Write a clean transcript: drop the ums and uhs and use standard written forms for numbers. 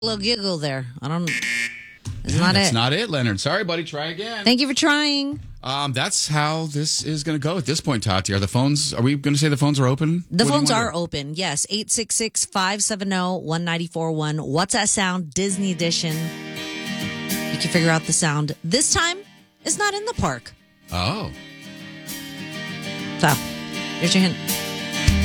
little giggle there. I don't. It's not That's it. not it, Leonard. Sorry, buddy. Try again. Thank you for trying. That's how this is going to go at this point, Tati. Are we going to say the phones are open? The phones are open. Yes. 866-570-1941. What's that sound? Disney edition. You can figure out the sound. This time, it's not in the park. Oh. So, here's your hint.